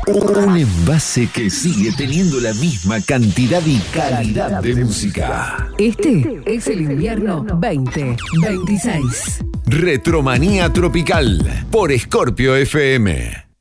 Un envase que sigue teniendo la misma cantidad y calidad de música. Este es el invierno 2026. Retromanía Tropical por Scorpio FM.